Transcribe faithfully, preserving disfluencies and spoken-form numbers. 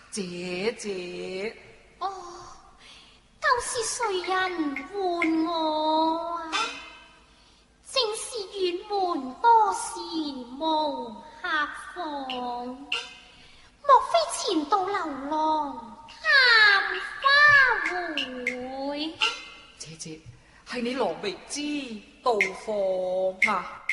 姐姐， 哦，究是誰人喚我啊？正是遠門多事無客訪，莫非前度流浪探花會？ 姐姐係你羅覓之到訪啊！